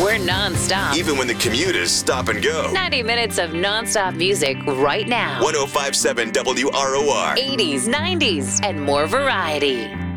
We're non-stop. Even when the commute is stop and go. 90 minutes of non-stop music right now. 1057 WROR. 80s, 90s, and more variety.